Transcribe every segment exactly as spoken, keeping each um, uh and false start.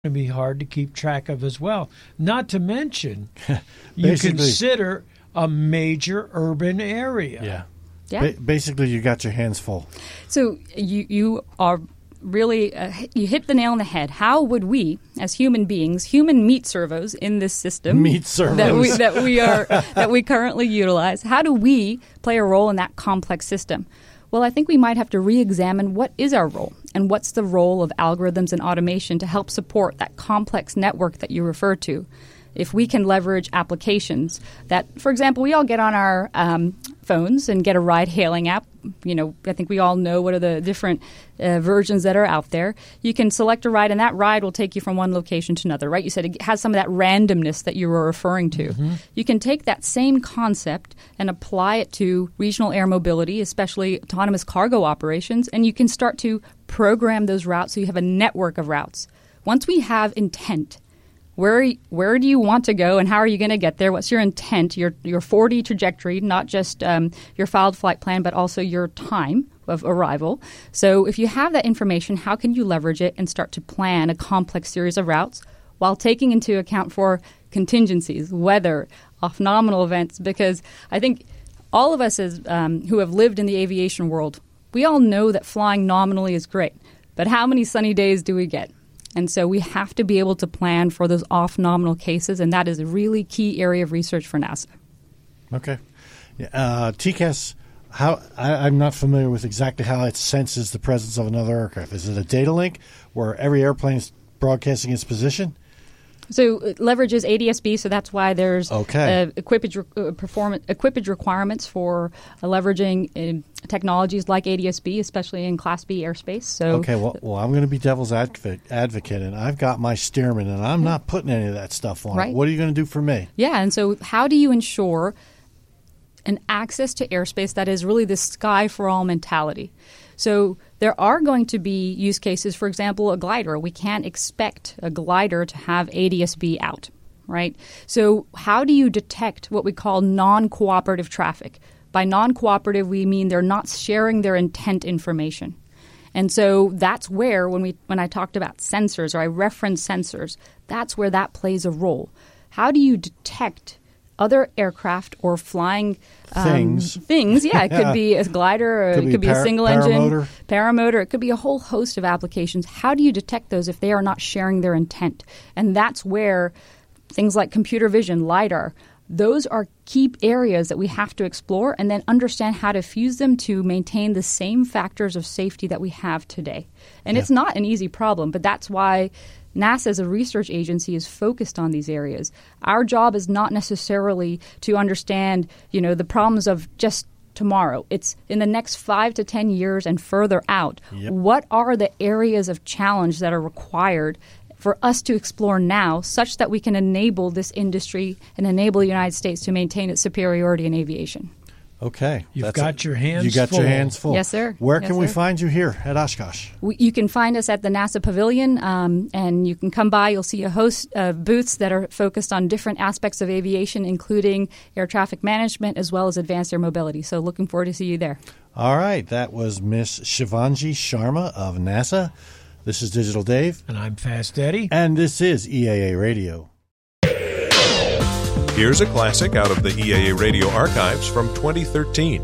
to be hard to keep track of as well. Not to mention, you consider a major urban area. Yeah. Yeah. Ba- basically, you got your hands full. So you you are really uh, you hit the nail on the head. How would we, as human beings, human meat servos in this system, meat servos that we that we are that we currently utilize, how do we play a role in that complex system? Well, I think we might have to re-examine what is our role and what's the role of algorithms and automation to help support that complex network that you refer to. If we can leverage applications that, for example, we all get on our um, phones and get a ride-hailing app. You know, I think we all know what are the different uh, versions that are out there. You can select a ride, and that ride will take you from one location to another, right? You said it has some of that randomness that you were referring to. Mm-hmm. You can take that same concept and apply it to regional air mobility, especially autonomous cargo operations, and you can start to program those routes so you have a network of routes. Once we have intent, Where where do you want to go, and how are you going to get there? What's your intent, your your four D trajectory, not just um, your filed flight plan, but also your time of arrival. So if you have that information, how can you leverage it and start to plan a complex series of routes while taking into account for contingencies, weather, off-nominal events? Because I think all of us as um, who have lived in the aviation world, we all know that flying nominally is great. But how many sunny days do we get? And so we have to be able to plan for those off-nominal cases, and that is a really key area of research for NASA. Okay. Uh, T C A S, how, I, I'm not familiar with exactly how it senses the presence of another aircraft. Is it a data link where every airplane is broadcasting its position? So it leverages A D S B, so that's why there's okay. uh, equipage, uh, performance, equipage requirements for uh, leveraging uh, technologies like A D S B, especially in Class B airspace. So okay, well, well I'm going to be devil's advocate, advocate, and I've got my Stearman, and I'm not putting any of that stuff on right. it. What are you going to do for me? Yeah, and so how do you ensure an access to airspace that is really the sky-for-all mentality? So there are going to be use cases, for example, a glider. We can't expect a glider to have A D S B out, right? So how do you detect what we call non-cooperative traffic? By non-cooperative, we mean they're not sharing their intent information. And so that's where, when we when I talked about sensors, or I referenced sensors, that's where that plays a role. How do you detect other aircraft or flying um, things. Things, yeah. It could be a glider, or could it be could be para- a single paramotor. engine, paramotor. It could be a whole host of applications. How do you detect those if they are not sharing their intent? And that's where things like computer vision, LiDAR, those are key areas that we have to explore and then understand how to fuse them to maintain the same factors of safety that we have today. And yeah. It's not an easy problem, but that's why NASA as a research agency is focused on these areas. Our job is not necessarily to understand, you know, the problems of just tomorrow. It's in the next five to ten years and further out. Yep. What are the areas of challenge that are required for us to explore now such that we can enable this industry and enable the United States to maintain its superiority in aviation? Okay. You've That's got a, your hands you got full. your hands full. Yes, sir. Where yes, can we sir. find you here at Oshkosh? We, you can find us at the NASA Pavilion, um, and you can come by. You'll see a host of booths that are focused on different aspects of aviation, including air traffic management as well as advanced air mobility. So looking forward to see you there. All right. That was Miss Shivangi Sharma of NASA. This is Digital Dave. And I'm Fast Eddie. And this is E A A Radio. Here's a classic out of the E A A Radio archives from twenty thirteen.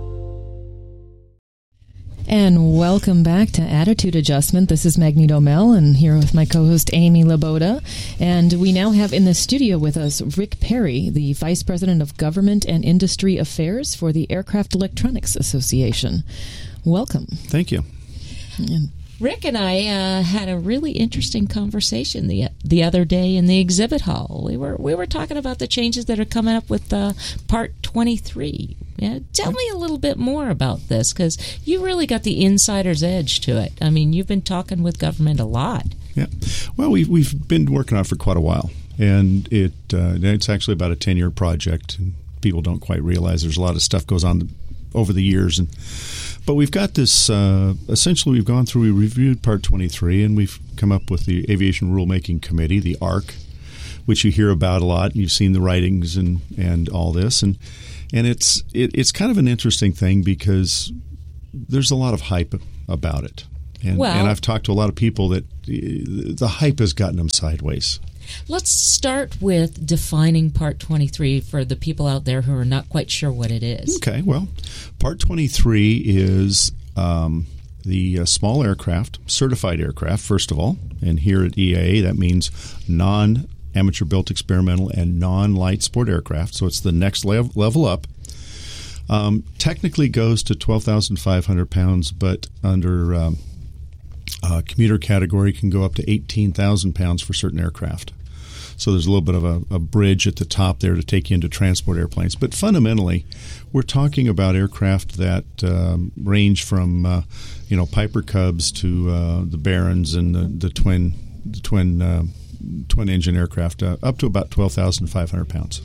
And welcome back to Attitude Adjustment. This is Magneto Mel, and here with my co-host Amy Laboda. And we now have in the studio with us Rick Perry, the Vice President of Government and Industry Affairs for the Aircraft Electronics Association. Welcome. Thank you. And Rick and I uh, had a really interesting conversation the the other day in the exhibit hall. We were we were talking about the changes that are coming up with uh, Part twenty-three. Yeah, tell me a little bit more about this, because you really got the insider's edge to it. I mean, you've been talking with government a lot. Yeah, well, we've we've been working on it for quite a while, and it uh, it's actually about a ten-year project, and people don't quite realize there's a lot of stuff goes on over the years, and. But we've got this, uh, essentially we've gone through, we reviewed Part twenty-three, and we've come up with the Aviation Rulemaking Committee, the A R C, which you hear about a lot, and you've seen the writings and, and all this. And and it's it, it's kind of an interesting thing because there's a lot of hype about it. And, well, and I've talked to a lot of people that the hype has gotten them sideways. Let's start with defining Part twenty-three for the people out there who are not quite sure what it is. Okay, well, Part twenty-three is um, the uh, small aircraft, certified aircraft, first of all. And here at E A A, that means non-amateur-built experimental and non-light sport aircraft. So it's the next lev- level up. Um, technically goes to twelve thousand five hundred pounds, but under um, uh, commuter category can go up to eighteen thousand pounds for certain aircraft. So there's a little bit of a, a bridge at the top there to take you into transport airplanes. But fundamentally, we're talking about aircraft that um, range from uh, you know Piper Cubs to uh, the Barons and the, the twin the twin uh, twin engine aircraft uh, up to about twelve thousand five hundred pounds.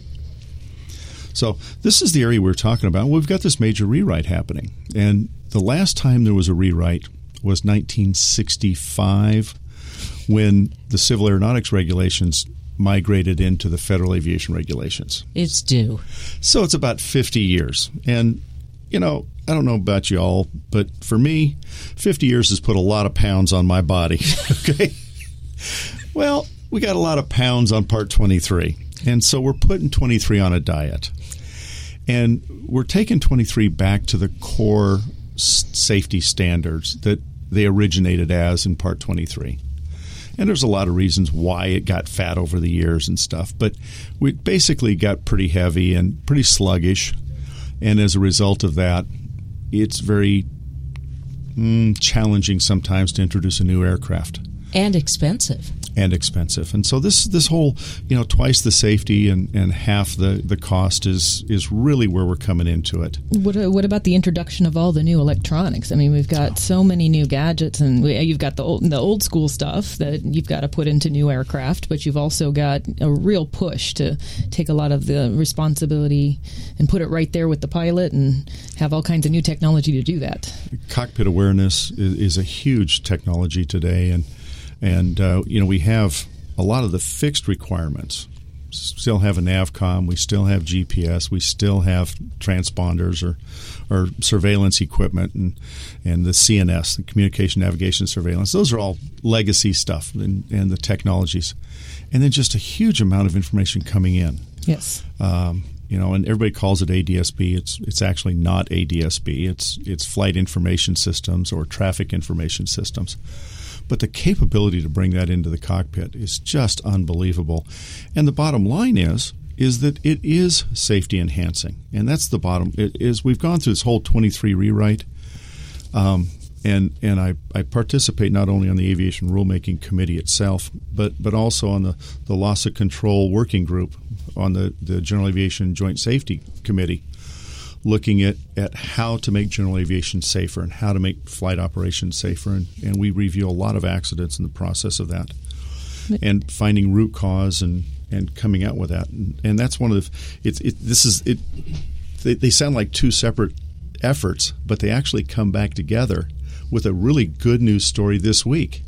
So this is the area we're talking about. We've got this major rewrite happening. And the last time there was a rewrite was nineteen sixty-five when the civil aeronautics regulations migrated into the federal aviation regulations. It's due. So it's about fifty years. And, you know, I don't know about you all, but for me, fifty years has put a lot of pounds on my body. Okay? Well, we got a lot of pounds on Part twenty-three. And so we're putting twenty-three on a diet. And we're taking twenty-three back to the core s- safety standards that they originated as in Part twenty-three. And there's a lot of reasons why it got fat over the years and stuff. But we basically got pretty heavy and pretty sluggish. And as a result of that, it's very mm, challenging sometimes to introduce a new aircraft. And expensive. And expensive. And so this this whole, you know, twice the safety and, and half the, the cost is is really where we're coming into it. What what about the introduction of all the new electronics? I mean, we've got so many new gadgets, and we, you've got the old, the old school stuff that you've got to put into new aircraft, but you've also got a real push to take a lot of the responsibility and put it right there with the pilot and have all kinds of new technology to do that. Cockpit awareness is, is a huge technology today, and And, uh, you know, we have a lot of the fixed requirements. Still have a NAVCOM. We still have G P S. We still have transponders or, or surveillance equipment and, and the C N S, the Communication, Navigation, Surveillance. Those are all legacy stuff and, and the technologies. And then just a huge amount of information coming in. Yes. Um, you know, and everybody calls it A D S B. It's it's actually not A D S B. It's it's Flight Information Systems or Traffic Information Systems. But the capability to bring that into the cockpit is just unbelievable. And the bottom line is is that it is safety enhancing. And that's the bottom. It is we've gone through this whole twenty-three rewrite. Um, and and I, I participate not only on the Aviation Rulemaking Committee itself, but, but also on the, the Loss of Control Working Group on the, the General Aviation Joint Safety Committee, looking at, at how to make general aviation safer and how to make flight operations safer. And, and we review a lot of accidents in the process of that and finding root cause and, and coming out with that. And, and that's one of the – it's it, this is it. They, they sound like two separate efforts, but they actually come back together with a really good news story this week,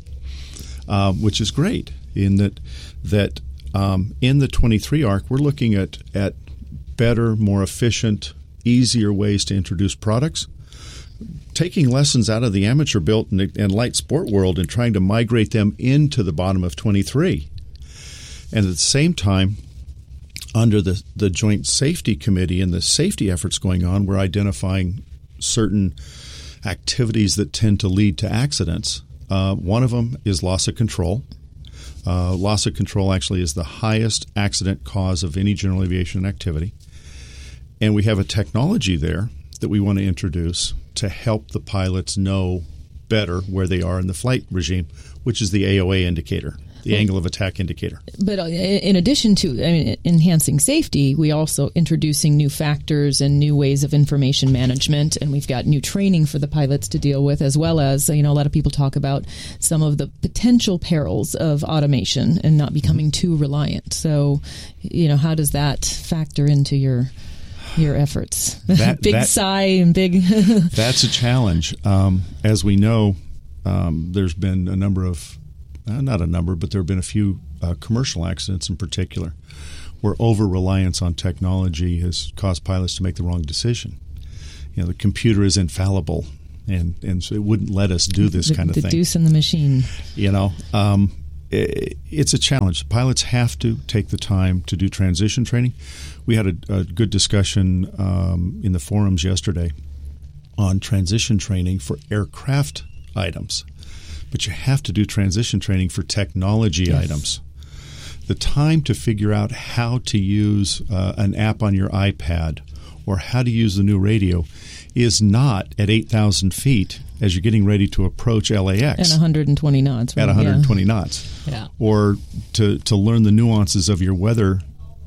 uh, which is great in that that um, in the twenty-three arc, we're looking at, at better, more efficient – easier ways to introduce products, taking lessons out of the amateur built and, and light sport world and trying to migrate them into the bottom of twenty-three. And at the same time, under the, the Joint Safety Committee and the safety efforts going on, we're identifying certain activities that tend to lead to accidents. Uh, one of them is loss of control. Uh, loss of control actually is the highest accident cause of any general aviation activity. And we have a technology there that we want to introduce to help the pilots know better where they are in the flight regime, which is the A O A indicator, the well, angle of attack indicator. But in addition to I mean, enhancing safety, we also introducing new factors and new ways of information management, and we've got new training for the pilots to deal with, as well as, you know, a lot of people talk about some of the potential perils of automation and not becoming mm-hmm. too reliant. So, you know, how does that factor into your your efforts? That, big that, sigh and big... That's a challenge. Um, as we know, um, there's been a number of, uh, not a number, but there have been a few uh, commercial accidents in particular where over-reliance on technology has caused pilots to make the wrong decision. You know, the computer is infallible. and and so it wouldn't let us do this the, kind of the thing. The deuce in the machine. You know, um, it, it's a challenge. Pilots have to take the time to do transition training. We had a, a good discussion um, in the forums yesterday on transition training for aircraft items, but you have to do transition training for technology yes. items. The time to figure out how to use uh, an app on your iPad or how to use the new radio is not at eight thousand feet as you're getting ready to approach L A X. At one hundred twenty knots. Right? At one hundred twenty yeah. knots. Yeah. Or to, to learn the nuances of your weather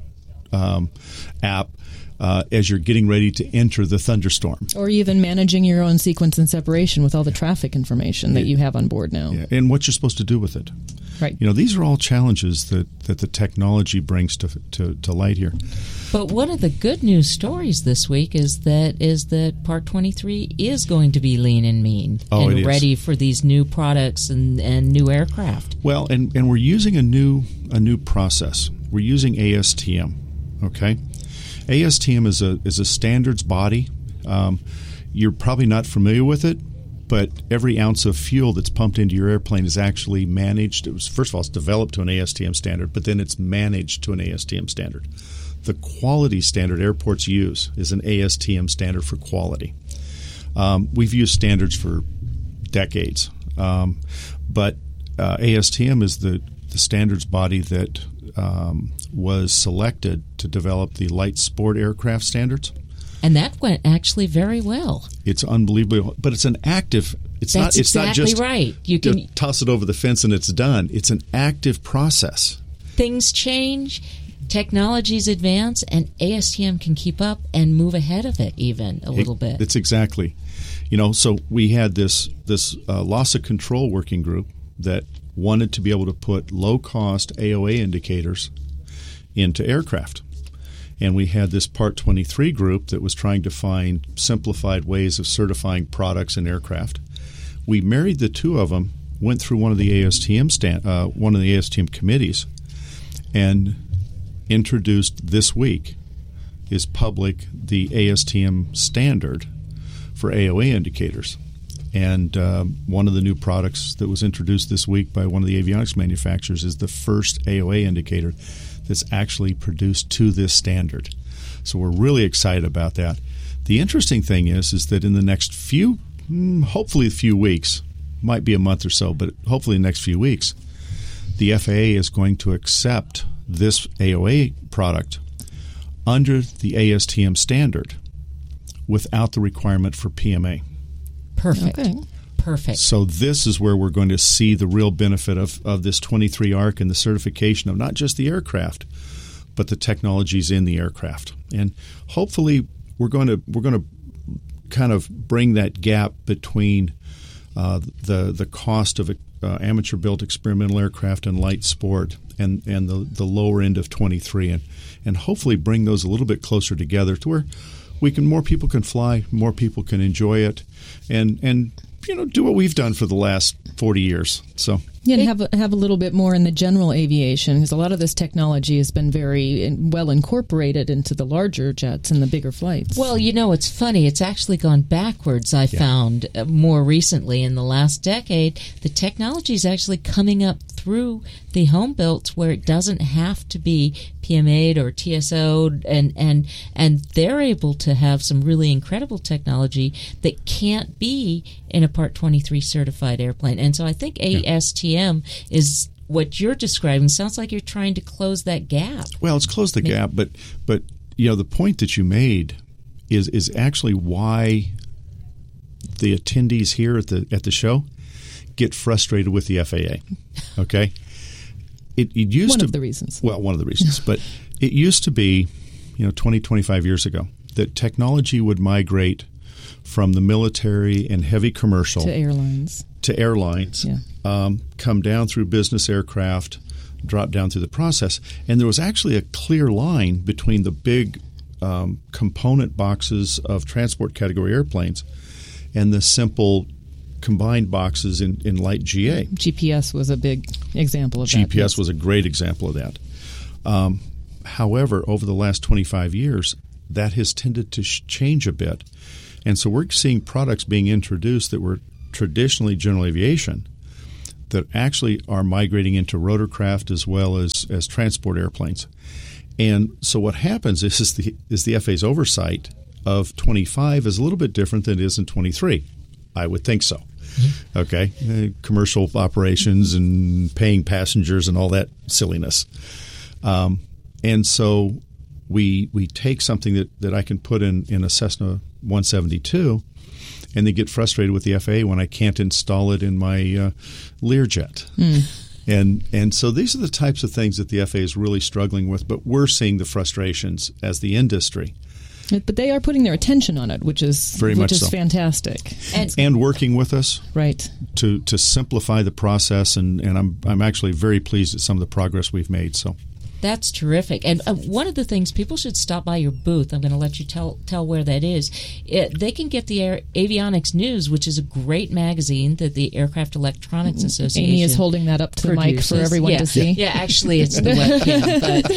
um, app uh, as you're getting ready to enter the thunderstorm. Or even managing your own sequence and separation with all the traffic information that you have on board now. Yeah. And what you're supposed to do with it. Right. You know, these are all challenges that, that the technology brings to, to to light here. But one of the good news stories this week is that is that Part twenty-three is going to be lean and mean oh, and ready for these new products and, and new aircraft. Well, and, and we're using a new a new process. We're using A S T M. Okay, A S T M is a is a standards body. Um, you're probably not familiar with it, but every ounce of fuel that's pumped into your airplane is actually managed. It was first of all, it's developed to an A S T M standard, but then it's managed to an A S T M standard. The quality standard airports use is an A S T M standard for quality. Um, we've used standards for decades, um, but uh, A S T M is the, the standards body that um, was selected to develop the light sport aircraft standards. And that went actually very well. It's unbelievable, but it's an active. It's That's not. It's exactly not just right. You can toss it over the fence and it's done. It's an active process. Things change, technologies advance, and A S T M can keep up and move ahead of it even a little it, bit. It's exactly, you know. So we had this this uh, loss of control working group that wanted to be able to put low cost A O A indicators into aircraft. And we had this Part twenty-three group that was trying to find simplified ways of certifying products in aircraft. We married the two of them, went through one of the A S T M stand, uh, one of the A S T M committees, and introduced this week is public the A S T M standard for A O A indicators. And uh, one of the new products that was introduced this week by one of the avionics manufacturers is the first A O A indicator that's actually produced to this standard. So we're really excited about that. The interesting thing is, is that in the next few, hopefully a few weeks, might be a month or so, but hopefully the next few weeks, the F A A is going to accept this A O A product under the A S T M standard without the requirement for P M A. Perfect. Okay. Perfect. So this is where we're going to see the real benefit of, of this twenty-three A R C and the certification of not just the aircraft, but the technologies in the aircraft. And hopefully we're going to we're going to kind of bring that gap between uh, the the cost of uh, amateur-built experimental aircraft and light sport and, and the, the lower end of twenty-three, and, and hopefully bring those a little bit closer together to where we can more people can fly, more people can enjoy it, and and you know, do what we've done for the last forty years. So yeah, and have a, have a little bit more in the general aviation, because a lot of this technology has been very well incorporated into the larger jets and the bigger flights. Well, you know, it's funny. It's actually gone backwards, I yeah. found, uh, more recently in the last decade. The technology is actually coming up through the home built where it doesn't have to be P M A'd or T S O'd, and, and, and they're able to have some really incredible technology that can't be in a Part twenty-three certified airplane. And so I think A S T M yeah. is what you're describing. Sounds like you're trying to close that gap. Well, it's closed the Maybe. gap, but but you know, the point that you made is is actually why the attendees here at the at the show get frustrated with the F A A. Okay, it, it used one to of the reasons. Well, one of the reasons, but it used to be, you know, twenty, twenty-five years ago that technology would migrate from the military and heavy commercial to airlines, to airlines, yeah. um, come down through business aircraft, drop down through the process, and there was actually a clear line between the big um, component boxes of transport category airplanes and the simple combined boxes in, in light G A. G P S was a big example of G P S that. G P S was a great example of that. Um, however, over the last twenty-five years, that has tended to sh- change a bit. And so we're seeing products being introduced that were traditionally general aviation that actually are migrating into rotorcraft as well as, as transport airplanes. And so what happens is, is the is the F A's oversight of twenty-five is a little bit different than it is in twenty-three. I would think so. Mm-hmm. Okay, uh, commercial operations and paying passengers and all that silliness. Um, and so we we take something that, that I can put in, in a Cessna one seventy-two, and they get frustrated with the F A A when I can't install it in my uh, Learjet. Mm. And and so these are the types of things that the F A A is really struggling with, but we're seeing the frustrations as the industry. But they are putting their attention on it, which is Very which much is so. fantastic, and, and working with us, right, to to simplify the process. And, and I'm I'm actually very pleased at some of the progress we've made. So that's terrific. And uh, one of the things, people should stop by your booth. I'm going to let you tell tell where that is. It, they can get the Air, Avionics News, which is a great magazine that the Aircraft Electronics Association Amy is holding that up to produces. the mic for everyone yeah. to see. Yeah, actually, it's the webcam.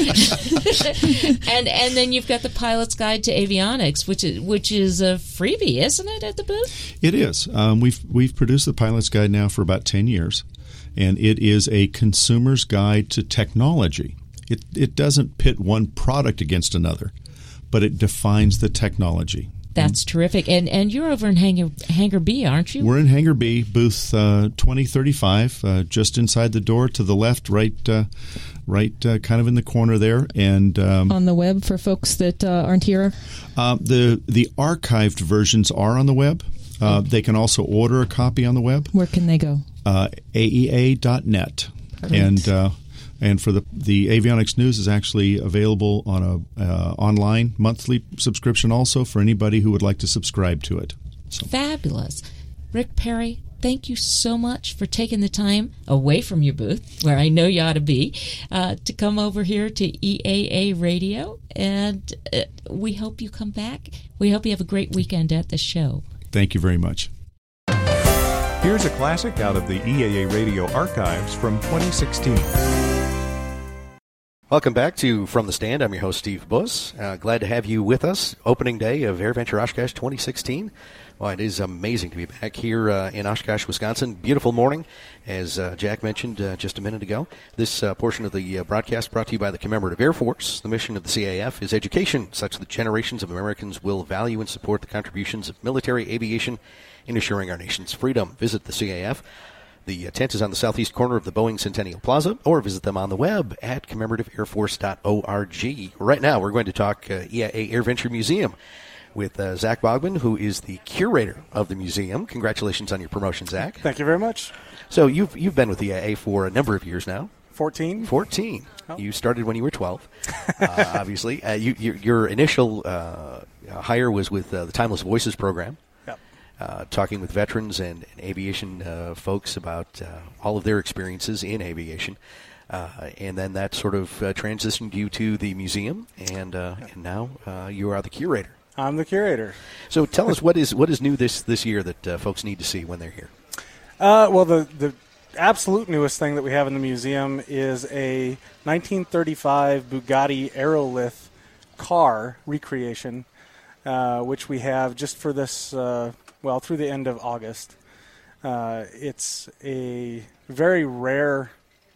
But and and then you've got the Pilot's Guide to Avionics, which is which is a freebie, isn't it, at the booth? It is. Um, we've we've produced the Pilot's Guide now for about ten years, and it is a consumer's guide to technology. It it doesn't pit one product against another, but it defines the technology. That's and terrific. And and you're over in Hangar, Hangar B, aren't you? We're in Hangar B, booth uh, twenty thirty-five, uh, just inside the door to the left, right uh, right uh, kind of in the corner there. And um, on the web for folks that uh, aren't here? Uh, the, the archived versions are on the web. Uh, they can also order a copy on the web. Where can they go? Uh, A E A dot net. And uh, and for the the Avionics News is actually available on a uh, online monthly subscription also for anybody who would like to subscribe to it. So. Fabulous. Rick Perry, thank you so much for taking the time away from your booth, where I know you ought to be, uh, to come over here to E A A Radio. And uh, we hope you come back. We hope you have a great weekend at the show. Thank you very much. Here's a classic out of the E A A Radio archives from twenty sixteen. Welcome back to From the Stand. I'm your host, Steve Buss. Uh, glad to have you with us. Opening day of AirVenture Oshkosh twenty sixteen. Well, it is amazing to be back here uh, in Oshkosh, Wisconsin. Beautiful morning, as uh, Jack mentioned uh, just a minute ago. This uh, portion of the uh, broadcast brought to you by the Commemorative Air Force. The mission of the C A F is education, such that generations of Americans will value and support the contributions of military aviation in assuring our nation's freedom. Visit the C A F. The tent is on the southeast corner of the Boeing Centennial Plaza, or visit them on the web at commemorative air force dot org. Right now, we're going to talk uh, E A A AirVenture Museum with uh, Zach Bogman, who is the curator of the museum. Congratulations on your promotion, Zach. Thank you very much. So you've you've been with E A A for a number of years now. Fourteen. Fourteen. Oh. You started when you were twelve, uh, obviously. Uh, you, your, your initial uh, hire was with uh, the Timeless Voices program. Uh, talking with veterans and, and aviation uh, folks about uh, all of their experiences in aviation. Uh, and then that sort of uh, transitioned you to the museum, and uh, and now uh, you are the curator. I'm the curator. So tell us, what is what is new this, this year that uh, folks need to see when they're here? Uh, well, the, the absolute newest thing that we have in the museum is a nineteen thirty-five Bugatti Aerolith car recreation, uh, which we have just for this... Uh, well, through the end of August. Uh, it's a very rare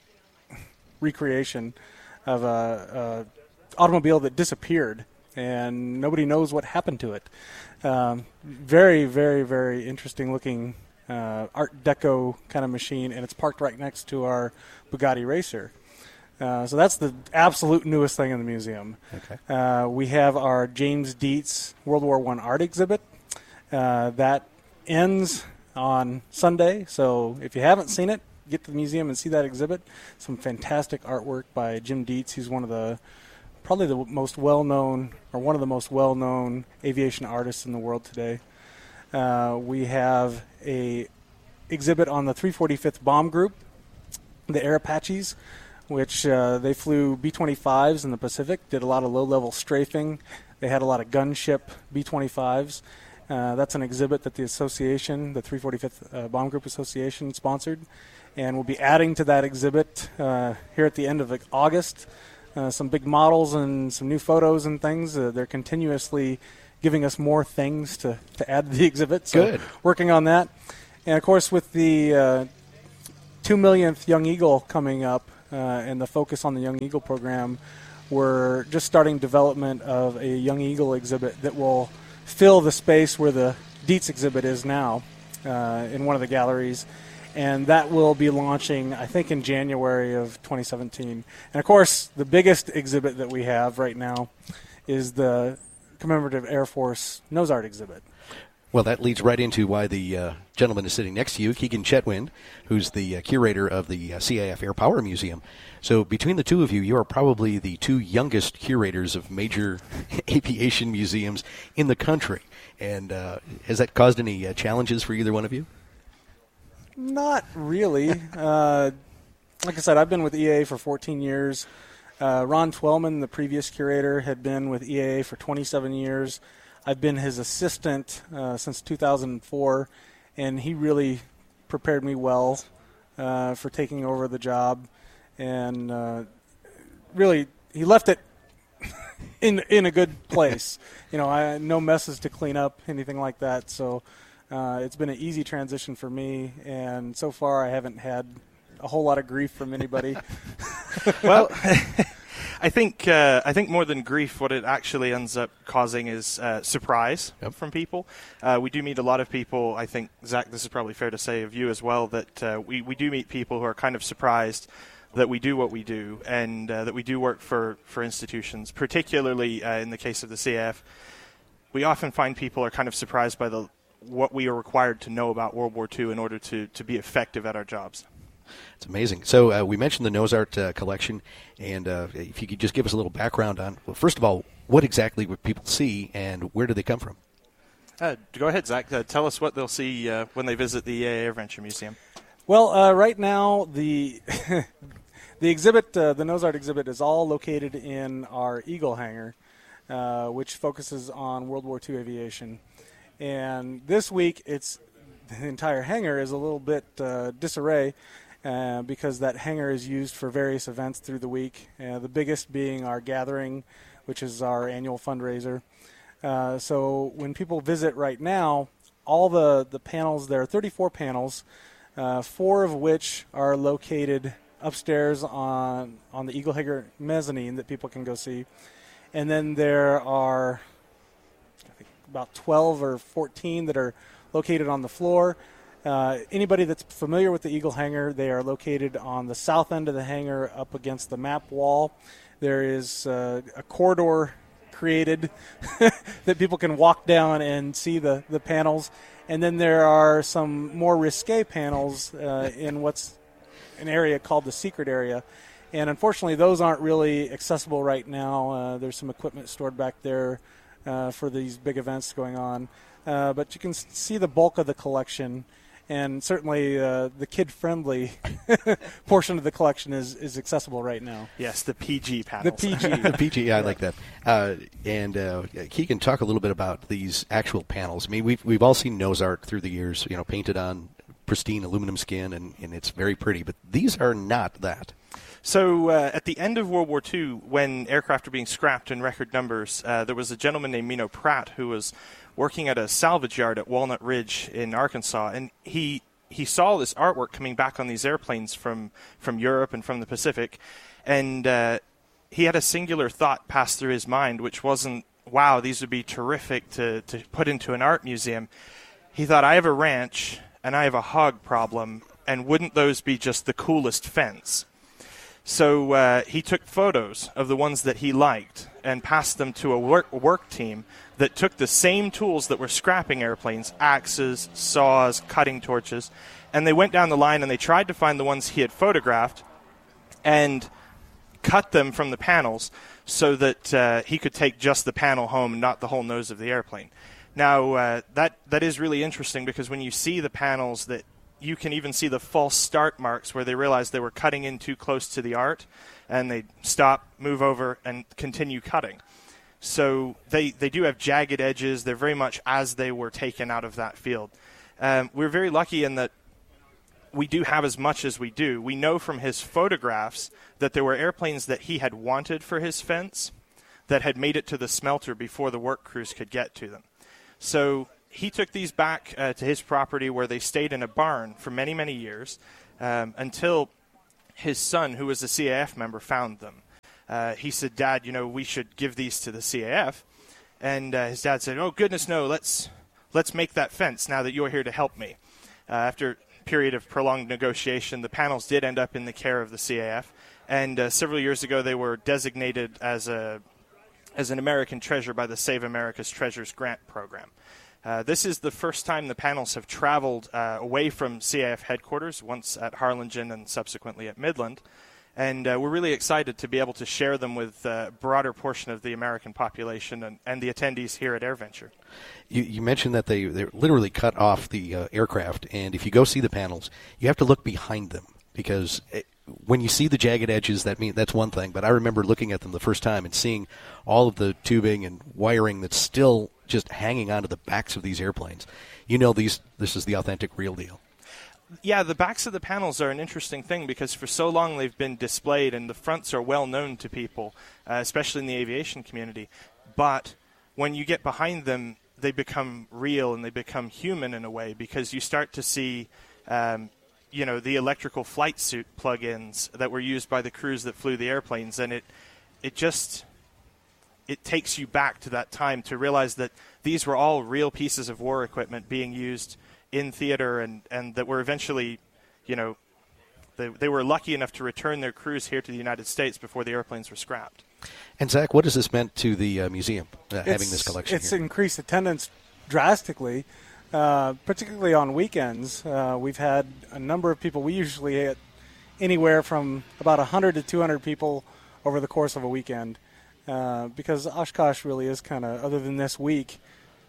recreation of a, a automobile that disappeared, and nobody knows what happened to it. Um, very, very, very interesting looking uh, Art Deco kind of machine, and it's parked right next to our Bugatti Racer. Uh, so that's the absolute newest thing in the museum. Okay. Uh, we have our James Dietz World War One art exhibit. Uh, that ends on Sunday, so if you haven't seen it, get to the museum and see that exhibit. Some fantastic artwork by Jim Dietz. He's one of the, probably the most well-known, or one of the most well-known aviation artists in the world today. Uh, we have a exhibit on the three forty-fifth Bomb Group, the Air Apaches, which uh, they flew B twenty-fives in the Pacific, did a lot of low-level strafing. They had a lot of gunship B twenty-fives. Uh, that's an exhibit that the association, the three forty-fifth uh, Bomb Group Association, sponsored. And we'll be adding to that exhibit uh, here at the end of August uh, some big models and some new photos and things. Uh, they're continuously giving us more things to, to add to the exhibit. So Good. Working on that. And, of course, with the uh, two millionth Young Eagle coming up uh, and the focus on the Young Eagle program, we're just starting development of a Young Eagle exhibit that will fill the space where the Dietz exhibit is now uh, in one of the galleries. And that will be launching, I think, in January of twenty seventeen. And, of course, the biggest exhibit that we have right now is the Commemorative Air Force Nose Art exhibit. Well, that leads right into why the uh, gentleman is sitting next to you, Keegan Chetwynd, who's the uh, curator of the uh, C A F Air Power Museum. So between the two of you, you are probably the two youngest curators of major aviation museums in the country. And uh, has that caused any uh, challenges for either one of you? Not really. uh, like I said, I've been with E A A for fourteen years. Uh, Ron Twellman, the previous curator, had been with E A A for twenty-seven years. I've been his assistant uh, since two thousand four, and he really prepared me well uh, for taking over the job. And uh, really, he left it in in a good place. You know, I no messes to clean up, anything like that. So uh, it's been an easy transition for me, and so far I haven't had a whole lot of grief from anybody. Well, I think uh, I think more than grief, what it actually ends up causing is uh, surprise yep. from people. Uh, we do meet a lot of people. I think, Zach, this is probably fair to say of you as well, that uh, we, we do meet people who are kind of surprised that we do what we do and uh, that we do work for, for institutions, particularly uh, in the case of the C A F. We often find people are kind of surprised by the what we are required to know about World War Two in order to, to be effective at our jobs. It's amazing. So uh, we mentioned the Nose Art uh, collection, and uh, if you could just give us a little background on, well, first of all, what exactly would people see, and where do they come from? Uh, go ahead, Zach. Uh, tell us what they'll see uh, when they visit the E A A AirVenture Museum. Well, uh, right now, the the exhibit, uh, the Nose Art exhibit, is all located in our Eagle hangar, uh, which focuses on World War Two aviation. And this week, it's the entire hangar is a little bit uh, disarray. Uh, because that hangar is used for various events through the week, uh, the biggest being our gathering, which is our annual fundraiser. Uh, so when people visit right now, all the, the panels, there are thirty-four panels, uh, four of which are located upstairs on, on the Eagle Hangar mezzanine that people can go see. And then there are I think about twelve or fourteen that are located on the floor. Uh, anybody that's familiar with the Eagle hangar, they are located on the south end of the hangar up against the map wall. There is uh, a corridor created that people can walk down and see the, the panels. And then there are some more risque panels uh, in what's an area called the secret area. And unfortunately, those aren't really accessible right now. Uh, there's some equipment stored back there uh, for these big events going on. Uh, but you can see the bulk of the collection. And certainly uh, the kid-friendly portion of the collection is, is accessible right now. Yes, the P G panels. The P G. The P G, yeah, I like that. Uh, and uh, Keegan, talk a little bit about these actual panels. I mean, we've, we've all seen Nose Art through the years, you know, painted on pristine aluminum skin, and, and it's very pretty. But these are not that. So uh, at the end of World War Two, when aircraft were being scrapped in record numbers, uh, there was a gentleman named Mino Pratt who was working at a salvage yard at Walnut Ridge in Arkansas, and he he saw this artwork coming back on these airplanes from, from Europe and from the Pacific, and uh, he had a singular thought pass through his mind, which wasn't, wow, these would be terrific to, to put into an art museum. He thought, I have a ranch, and I have a hog problem, and wouldn't those be just the coolest fence? So uh, he took photos of the ones that he liked and passed them to a work, work team that took the same tools that were scrapping airplanes, axes, saws, cutting torches, and they went down the line and they tried to find the ones he had photographed and cut them from the panels so that uh, he could take just the panel home, not the whole nose of the airplane. Now, uh, that that is really interesting because when you see the panels, that you can even see the false start marks where they realized they were cutting in too close to the art, and they stop, move over, and continue cutting. So they, they do have jagged edges. They're very much as they were taken out of that field. Um, we're very lucky in that we do have as much as we do. We know from his photographs that there were airplanes that he had wanted for his fence that had made it to the smelter before the work crews could get to them. So he took these back uh, to his property, where they stayed in a barn for many, many years um, until his son, who was a C A F member, found them. Uh, he said, "Dad, you know, we should give these to the C A F." And uh, his dad said, "Oh, goodness, no, let's let's make that fence now that you're here to help me." Uh, after a period of prolonged negotiation, the panels did end up in the care of the C A F. And uh, several years ago, they were designated as a as an American treasure by the Save America's Treasures grant program. Uh, this is the first time the panels have traveled uh, away from C A F headquarters, once at Harlingen and subsequently at Midland. And uh, we're really excited to be able to share them with a broader portion of the American population and, and the attendees here at AirVenture. You, you mentioned that they they literally cut off the uh, aircraft, and if you go see the panels, you have to look behind them, because it, when you see the jagged edges, that mean that's one thing. But I remember looking at them the first time and seeing all of the tubing and wiring that's still just hanging onto the backs of these airplanes. You know, these this is the authentic, real deal. Yeah, the backs of the panels are an interesting thing, because for so long they've been displayed, and the fronts are well known to people, uh, especially in the aviation community. But when you get behind them, they become real and they become human in a way, because you start to see um, you know, the electrical flight suit plug-ins that were used by the crews that flew the airplanes, and it it just it takes you back to that time to realize that these were all real pieces of war equipment being used in theater, and, and that were eventually, you know, they they were lucky enough to return their crews here to the United States before the airplanes were scrapped. And Zach, what has this meant to the uh, museum, uh, having this collection it's here? It's increased attendance drastically. Uh, particularly on weekends. Uh, we've had a number of people. We usually hit anywhere from about one hundred to two hundred people over the course of a weekend, uh, because Oshkosh really is kind of, other than this week,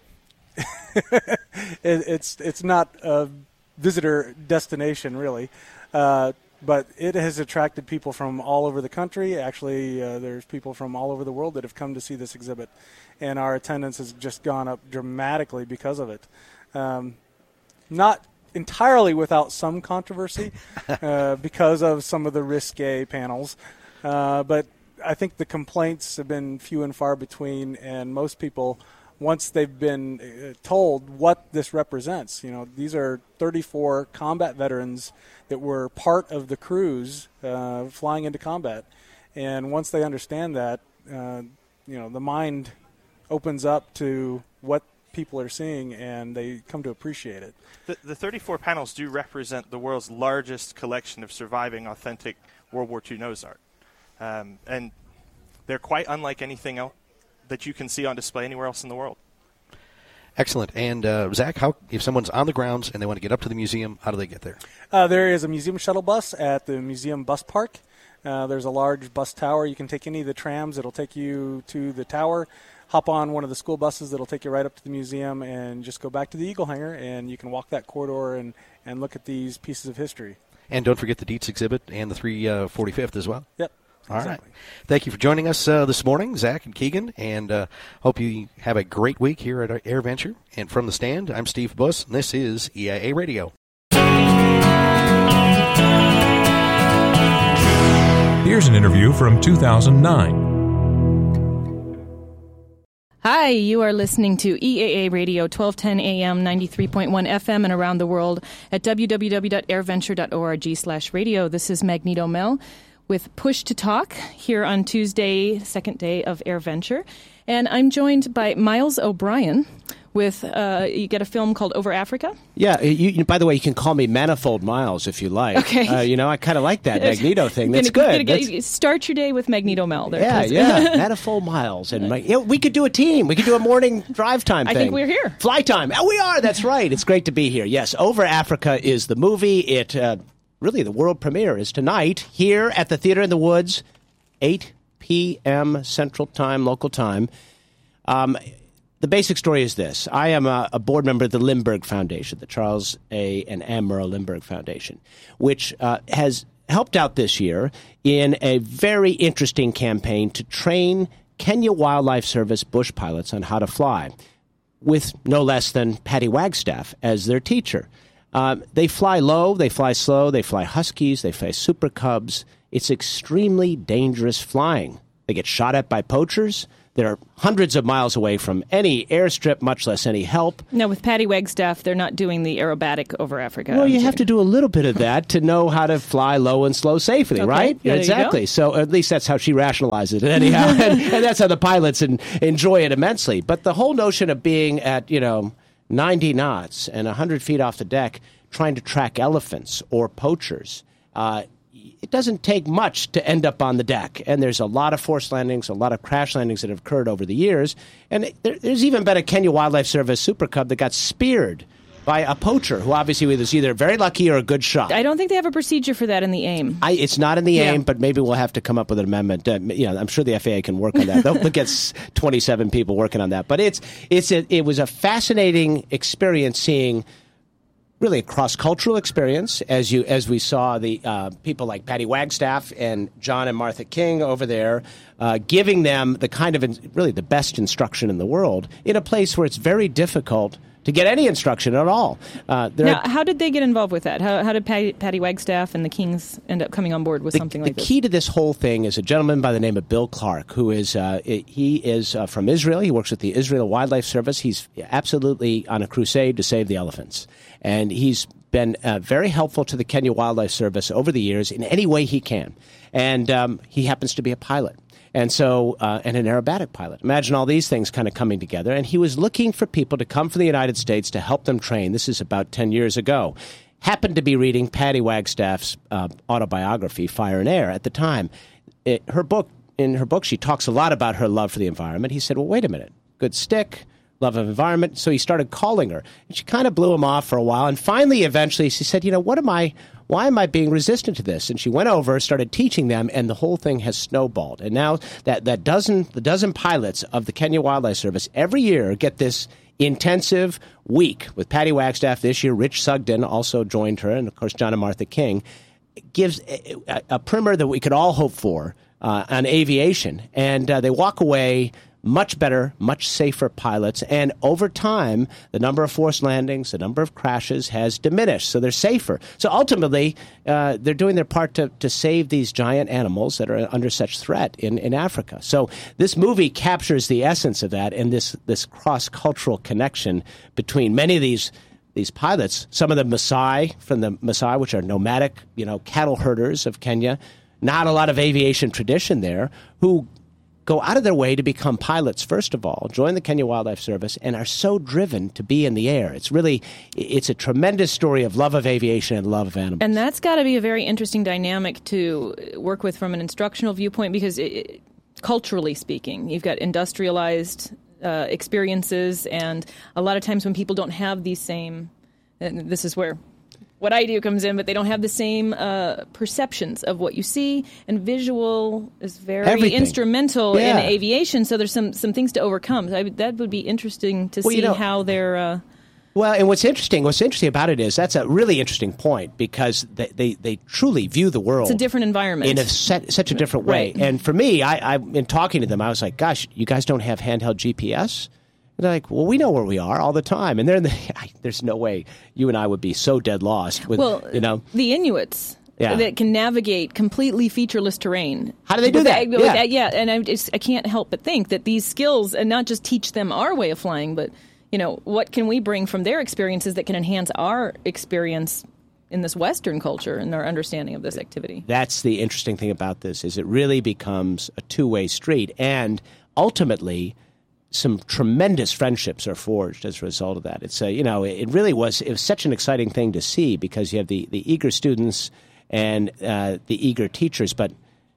it, it's it's not a visitor destination really, uh, but it has attracted people from all over the country. Actually, uh, there's people from all over the world that have come to see this exhibit, and our attendance has just gone up dramatically because of it. Um, not entirely without some controversy uh, because of some of the risque panels, uh, but I think the complaints have been few and far between, and most people, once they've been uh, told what this represents, you know, these are thirty-four combat veterans that were part of the crews uh, flying into combat, and once they understand that, uh, you know, the mind opens up to what people are seeing, and they come to appreciate it. The, the thirty-four panels do represent the world's largest collection of surviving authentic World War Two nose art. Um, and they're quite unlike anything else that you can see on display anywhere else in the world. Excellent. And, uh, Zach, how, if someone's on the grounds and they want to get up to the museum, how do they get there? Uh, there is a museum shuttle bus at the museum bus park. Uh, there's a large bus tower. You can take any of the trams. It'll take you to the tower. Hop on one of the school buses that'll take you right up to the museum, and just go back to the Eagle Hangar, and you can walk that corridor and, and look at these pieces of history. And don't forget the Dietz exhibit and the three forty-fifth as well. Yep. All exactly. right. Thank you for joining us uh, this morning, Zach and Keegan, and uh, hope you have a great week here at AirVenture. And from the stand, I'm Steve Buss, and this is E I A Radio. Here's an interview from two thousand nine. Hi, you are listening to E A A Radio, twelve ten A M, ninety-three point one F M, and around the world at w w w dot airventure dot org slash radio. This is Magneto Mel with Push to Talk here on Tuesday, second day of AirVenture. And I'm joined by Miles O'Brien with, uh, you get a film called Over Africa? Yeah, you, you, by the way, you can call me Manifold Miles if you like. Okay. Uh, you know, I kind of like that Magneto thing. That's gonna, good. Gonna, That's, start your day with Magneto Mel. There, yeah, yeah, Manifold Miles. And my, you know, we could do a team. We could do a morning drive time I thing. think we're here. Fly time. Oh, we are. That's right. It's great to be here. Yes, Over Africa is the movie. It uh, really, the world premiere is tonight here at the Theater in the Woods, eight p.m. Central Time, local time. Um, the basic story is this. I am a, a board member of the Lindbergh Foundation, the Charles A. and Ann Murrah Lindbergh Foundation, which uh, has helped out this year in a very interesting campaign to train Kenya Wildlife Service bush pilots on how to fly, with no less than Patty Wagstaff as their teacher. Um, they fly low, they fly slow, they fly Huskies, they fly Super Cubs. It's extremely dangerous flying. They get shot at by poachers. They're hundreds of miles away from any airstrip, much less any help. Now, with Patty Wagstaff, they're not doing the aerobatic over Africa. Well, you have to do a little bit of that to know how to fly low and slow safely, okay. right? Yeah, exactly. So at least that's how she rationalizes it anyhow. and, and that's how the pilots en- enjoy it immensely. But the whole notion of being at, you know, ninety knots and one hundred feet off the deck trying to track elephants or poachers, uh, it doesn't take much to end up on the deck. And there's a lot of forced landings, a lot of crash landings that have occurred over the years. And there, there's even been a Kenya Wildlife Service Super Cub that got speared by a poacher who obviously was either very lucky or a good shot. I don't think they have a procedure for that in the AIM. I, it's not in the yeah. AIM, but maybe we'll have to come up with an amendment. Uh, you know, I'm sure the F A A can work on that. They'll, they'll get twenty-seven people working on that. But it's it's a, it was a fascinating experience seeing really a cross-cultural experience, as you as we saw the uh, people like Patty Wagstaff and John and Martha King over there, uh, giving them the kind of in, really the best instruction in the world in a place where it's very difficult to get any instruction at all. Uh, now, how did they get involved with that? How, how did Patty, Patty Wagstaff and the Kings end up coming on board with the, something like the this? The key to this whole thing is a gentleman by the name of Bill Clark, who is uh, he is uh, from Israel. He works with the Israel Wildlife Service. He's absolutely on a crusade to save the elephants. And he's been uh, very helpful to the Kenya Wildlife Service over the years in any way he can. And um, he happens to be a pilot. And so, uh, and an aerobatic pilot. Imagine all these things kind of coming together. And he was looking for people to come from the United States to help them train. This is about ten years ago. Happened to be reading Patty Wagstaff's uh, autobiography, Fire and Air, at the time. It, her book, in her book, she talks a lot about her love for the environment. He said, well, wait a minute. Good stick, love of environment. So he started calling her. And she kind of blew him off for a while. And finally, eventually, she said, you know, what am I... Why am I being resistant to this? And she went over, started teaching them, and the whole thing has snowballed. And now that, that dozen, the dozen pilots of the Kenya Wildlife Service every year get this intensive week with Patty Wagstaff this year. Rich Sugden also joined her, and of course John and Martha King. It gives a, a, a primer that we could all hope for uh, on aviation. And uh, they walk away much better, much safer pilots. And over time, the number of forced landings, the number of crashes has diminished. So they're safer. So ultimately, uh, they're doing their part to, to save these giant animals that are under such threat in, in Africa. So this movie captures the essence of that and this, this cross-cultural connection between many of these these pilots, some of the Maasai from the Maasai, which are nomadic, you know, cattle herders of Kenya, not a lot of aviation tradition there, who go out of their way to become pilots, first of all, join the Kenya Wildlife Service, and are so driven to be in the air. It's really, it's a tremendous story of love of aviation and love of animals. And that's got to be a very interesting dynamic to work with from an instructional viewpoint, because it, culturally speaking, you've got industrialized uh, experiences, and a lot of times when people don't have these same, and this is where what I do comes in, but they don't have the same uh, perceptions of what you see, and visual is very Everything. instrumental yeah. in aviation. So there's some, some things to overcome. So I, that would be interesting to well, see you know, how they're. Uh, well, and what's interesting, what's interesting about it is that's a really interesting point, because they they, they truly view the world. It's a different environment in a set, such a different way. Right. And for me, I, I in talking to them, I was like, "Gosh, you guys don't have handheld G P S?" And they're like, well, we know where we are all the time. And they're in the, there's no way you and I would be so dead lost with, well, you know. The Inuits yeah. that can navigate completely featureless terrain. How do they do with that? that? Yeah. That, yeah, and I, just, I can't help but think that these skills, and not just teach them our way of flying, but, you know, what can we bring from their experiences that can enhance our experience in this Western culture and our understanding of this activity? That's the interesting thing about this, is it really becomes a two-way street. And ultimately, some tremendous friendships are forged as a result of that. It's a, you know, it really was, it was such an exciting thing to see, because you have the, the eager students and uh, the eager teachers, but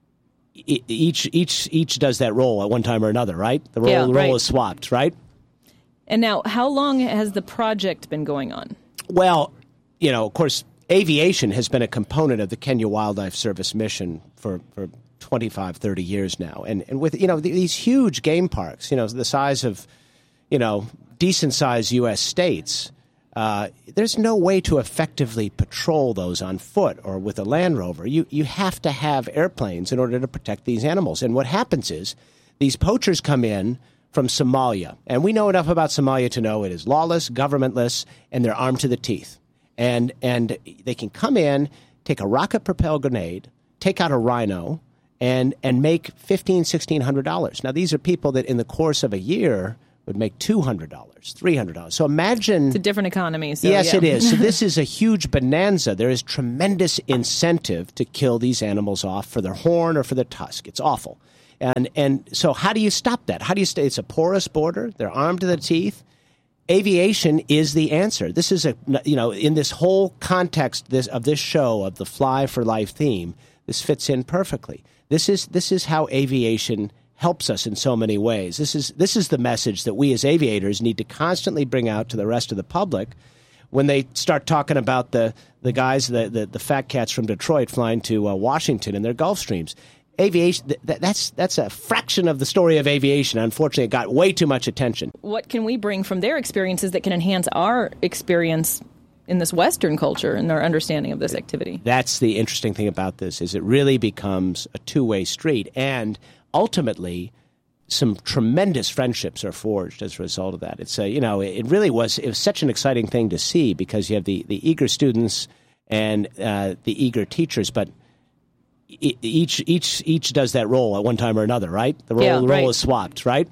each each each does that role at one time or another, right? The role, yeah, the right. role is swapped, right? And now, how long has the project been going on? Well, you know, of course, aviation has been a component of the Kenya Wildlife Service mission for, for twenty-five, thirty years now. And and with, you know, these huge game parks, you know, the size of, you know, decent-sized U S states, uh, there's no way to effectively patrol those on foot or with a Land Rover. You, you have to have airplanes in order to protect these animals. And what happens is these poachers come in from Somalia. And we know enough about Somalia to know it is lawless, governmentless, and they're armed to the teeth. And and they can come in, take a rocket-propelled grenade, take out a rhino, and and make fifteen hundred dollars, sixteen hundred dollars. Now, these are people that in the course of a year would make two hundred dollars, three hundred dollars. So imagine... It's a different economy. So, yes, yeah. it is. So this is a huge bonanza. There is tremendous incentive to kill these animals off for their horn or for their tusk. It's awful. And and so how do you stop that? How do you stay? It's a porous border. They're armed to the teeth. Aviation is the answer. This is a, you know, in this whole context this, of this show, of the Fly for Life theme, this fits in perfectly. This is this is how aviation helps us in so many ways. This is this is the message that we as aviators need to constantly bring out to the rest of the public when they start talking about the the guys, the the, the fat cats from Detroit flying to uh, Washington in their Gulfstreams. Aviation, th- that's that's a fraction of the story of aviation. Unfortunately, it got way too much attention. What can we bring from their experiences that can enhance our experience in this Western culture and our understanding of this activity? That's the interesting thing about this, is it really becomes a two-way street. And ultimately, some tremendous friendships are forged as a result of that. It's a, you know, it really was, it was such an exciting thing to see, because you have the, the eager students and uh, the eager teachers, but each each each does that role at one time or another, right? The role, yeah, the role right. is swapped, right?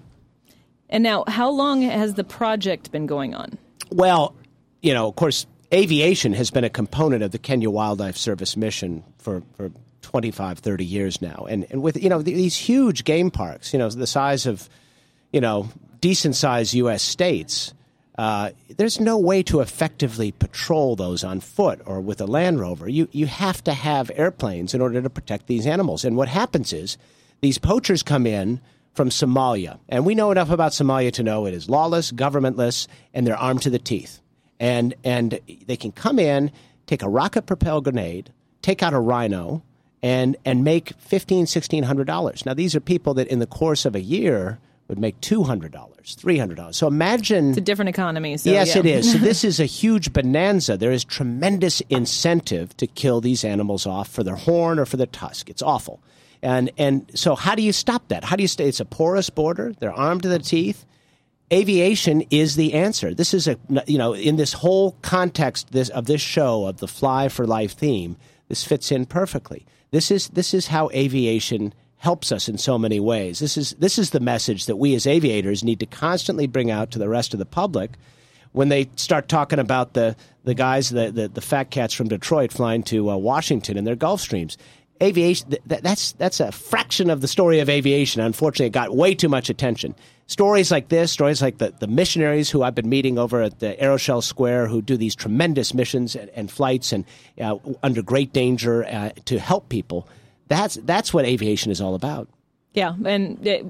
And now, how long has the project been going on? Well, you know, of course, aviation has been a component of the Kenya Wildlife Service mission for, for twenty-five, thirty years now. And and with, you know, these huge game parks, you know, the size of, you know, decent-sized U S states, uh, there's no way to effectively patrol those on foot or with a Land Rover. You you have to have airplanes in order to protect these animals. And what happens is these poachers come in from Somalia. And we know enough about Somalia to know it is lawless, governmentless, and they're armed to the teeth. And and they can come in, take a rocket-propelled grenade, take out a rhino, and and make fifteen hundred dollars, sixteen hundred dollars. Now, these are people that in the course of a year would make two hundred dollars, three hundred dollars. So imagine... It's a different economy. So, yes, yeah. it is. So this is a huge bonanza. There is tremendous incentive to kill these animals off for their horn or for their tusk. It's awful. And and so how do you stop that? How do you stay? It's a porous border. They're armed to the teeth. Aviation is the answer. This is a, you know, in this whole context this, of this show, of the Fly for Life theme, this fits in perfectly. This is this is how aviation helps us in so many ways. This is this is the message that we as aviators need to constantly bring out to the rest of the public when they start talking about the the guys, the the, the fat cats from Detroit flying to uh, Washington in their Gulfstreams. Aviation, th- that's that's a fraction of the story of aviation. Unfortunately, it got way too much attention. Stories like this, stories like the, the missionaries who I've been meeting over at the Aeroshell Square, who do these tremendous missions and, and flights and uh, under great danger uh, to help people. That's that's what aviation is all about. Yeah, and it,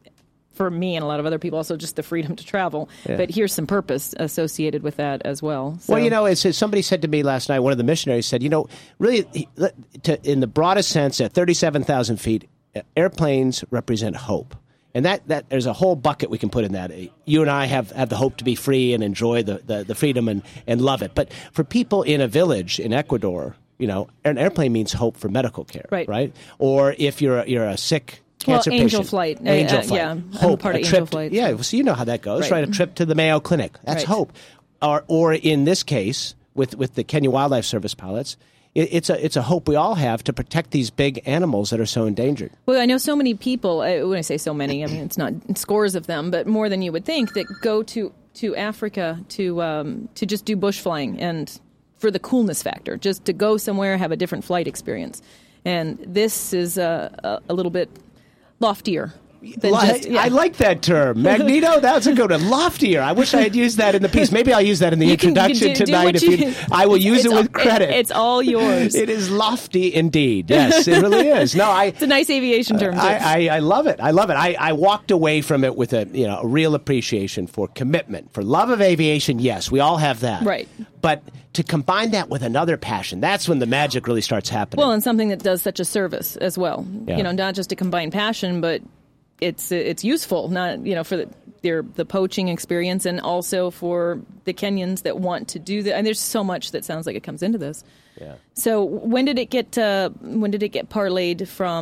for me and a lot of other people, also just the freedom to travel. Yeah. But here's some purpose associated with that as well. So. Well, you know, it's, somebody said to me last night, one of the missionaries said, you know, really, to, in the broadest sense, at thirty-seven thousand feet, airplanes represent hope. And that, that there's a whole bucket we can put in that. You and I have, have the hope to be free and enjoy the, the, the freedom and, and love it. But for people in a village in Ecuador, you know, an airplane means hope for medical care, right? right? Or if you're a, you're a sick cancer well, angel patient. flight. Angel uh, flight. Yeah, hope. I'm part a of trip Angel Flight. To, yeah, so you know how that goes, right? right? A trip to the Mayo Clinic. That's right. hope. Or, or in this case, with, with the Kenya Wildlife Service pilots, it's a it's a hope we all have to protect these big animals that are so endangered. Well, I know so many people, when I say so many, I mean, it's not scores of them, but more than you would think, that go to, to Africa to um, to just do bush flying and for the coolness factor, just to go somewhere, have a different flight experience. And this is a, a, a little bit loftier. Than Li- just, yeah. I like that term. Magneto, that's a good one. Loftier. I wish I had used that in the piece. Maybe I'll use that in the You can- introduction you can do- do tonight. what If you- you, I will use it's it all- with credit. it- it's all yours. It is lofty indeed. Yes, it really is. No, I. It's a nice aviation term. Too. I, I, I love it. I love it. I, I walked away from it with a you know a real appreciation for commitment, for love of aviation. Yes, we all have that. Right. But to combine that with another passion, that's when the magic really starts happening. Well, and something that does such a service as well. Yeah. You know, not just to combine passion, but it's it's useful. Not you know for the their the poaching experience, and also for the Kenyans that want to do that. And there's so much that sounds like it comes into this. Yeah. So when did it get uh, when did it get parlayed from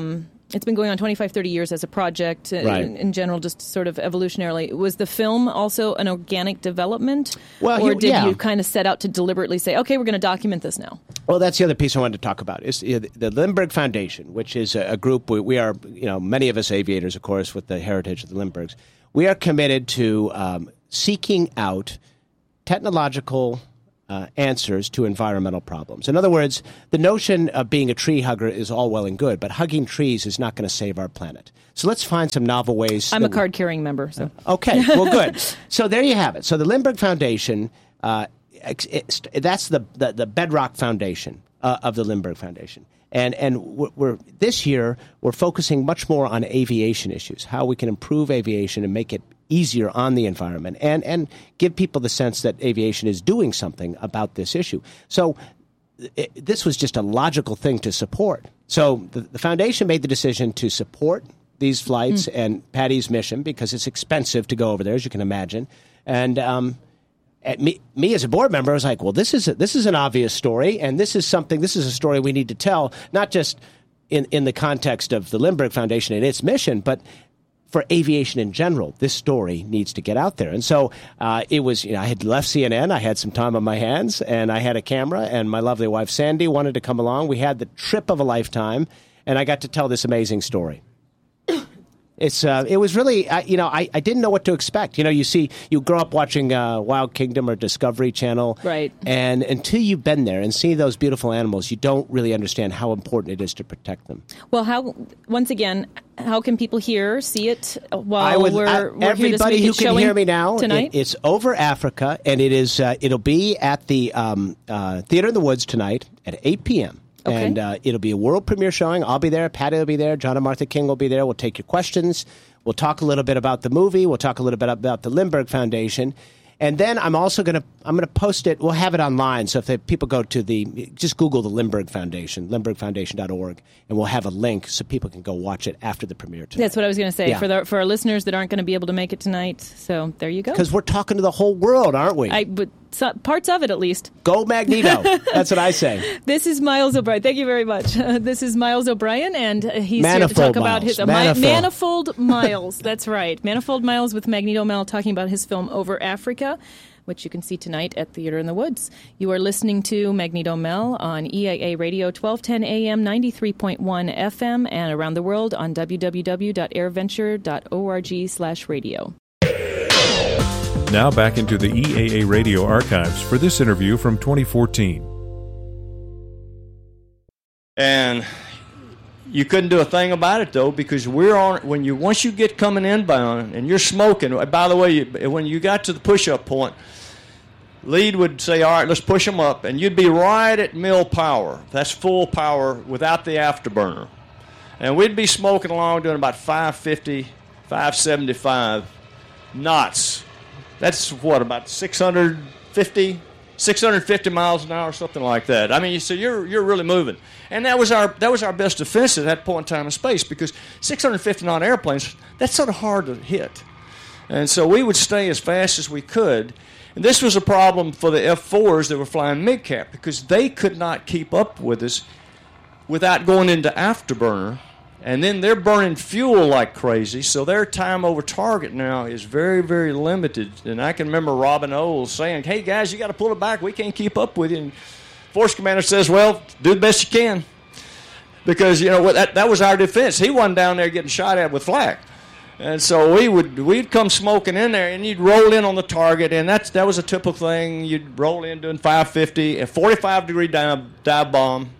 it's been going on twenty-five, thirty years as a project uh, Right. in, in general, just sort of evolutionarily. Was the film also an organic development? Well, or he- did yeah. you kind of set out to deliberately say, okay, we're going to document this now? Well, that's the other piece I wanted to talk about is uh, the Lindbergh Foundation, which is a, a group. We, we are, you know, many of us aviators, of course, with the heritage of the Lindberghs. We are committed to um, seeking out technological uh, answers to environmental problems. In other words, the notion of being a tree hugger is all well and good, but hugging trees is not going to save our planet. So let's find some novel ways. I'm a that we- card-carrying member, so. Okay, well, good. So there you have it. So the Lindbergh Foundation, uh, ex- it's, that's the, the, the bedrock foundation uh, of the Lindbergh Foundation. And and we're, we're this year we're focusing much more on aviation issues, how we can improve aviation and make it easier on the environment, and and give people the sense that aviation is doing something about this issue. So it, this was just a logical thing to support. So the, the foundation made the decision to support these flights mm. and Patty's mission because it's expensive to go over there, as you can imagine. And um, at me, me as a board member, I was like, well, this is a, this is an obvious story, and this is something. This is a story we need to tell, not just in in the context of the Lindbergh Foundation and its mission, but for aviation in general. This story needs to get out there. And so uh, it was, you know, I had left C N N. I had some time on my hands, and I had a camera, and my lovely wife, Sandy, wanted to come along. We had the trip of a lifetime, and I got to tell this amazing story. It's uh, it was really, uh, you know, I, I didn't know what to expect. You know, you see, you grow up watching uh, Wild Kingdom or Discovery Channel. Right. And until you've been there and see those beautiful animals, you don't really understand how important it is to protect them. Well, how once again, how can people hear, see it while I would, we're, I, we're here this everybody week? who It's can showing hear me now, tonight? it, it's over Africa, and it is uh, it'll be at the um, uh, Theater in the Woods tonight at eight p.m. Okay. And uh, it'll be a world premiere showing. I'll be there. Patty will be there. John and Martha King will be there. We'll take your questions. We'll talk a little bit about the movie. We'll talk a little bit about the Lindbergh Foundation. And then I'm also going to I'm going to post it. We'll have it online. So if they, people go to the, just Google the Lindbergh Foundation, lindbergh foundation dot org, and we'll have a link so people can go watch it after the premiere tonight. That's what I was going to say Yeah. for the, for our listeners that aren't going to be able to make it tonight. So there you go. Because we're talking to the whole world, aren't we? I, but so, parts of it, at least. Go Magneto. That's what I say. This is Miles O'Brien. Thank you very much. Uh, this is Miles O'Brien, and uh, he's Manifold here to talk about Miles. his uh, Manifold. Mi- Manifold Miles. That's right, Manifold Miles with Magneto Mel talking about his film Over Africa, which you can see tonight at Theater in the Woods. You are listening to Magneto Mel on E A A Radio, twelve ten A M, ninety-three point one F M, and around the world on w w w dot airventure dot org slash radio. Now back into the E A A Radio archives for this interview from twenty fourteen. And you couldn't do a thing about it, though, because we're on, when you, once you get coming inbound and you're smoking, by the way, you, when you got to the push-up point, lead would say, all right, let's push them up, and you'd be right at mill power. That's full power without the afterburner. And we'd be smoking along doing about five fifty, five seventy-five knots. That's what, about six hundred fifty, six hundred fifty miles an hour, something like that. I mean, so you're you're really moving, and that was our that was our best defense at that point in time in space, because six hundred fifty knot airplanes, that's sort of hard to hit, and so we would stay as fast as we could. And this was a problem for the F fours that were flying mid-cap, because they could not keep up with us without going into afterburner. And then they're burning fuel like crazy, so their time over target now is very, very limited. And I can remember Robin Olds saying, hey, guys, you got to pull it back. We can't keep up with you. And Force Commander says, well, do the best you can. Because, you know, that, that was our defense. He wasn't down there getting shot at with flak. And so we would, we'd come smoking in there, and you'd roll in on the target, and that's, that was a typical thing. You'd roll in doing five fifty, a forty-five degree dive, dive bomb,